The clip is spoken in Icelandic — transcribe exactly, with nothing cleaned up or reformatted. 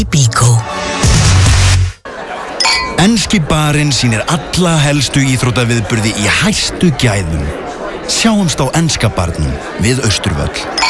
í Bíkó. Enski barinn sýnir alla helstu íþróttaviðburði í hæstu gæðum. Sjáumst á enska barnum við Austurvöll.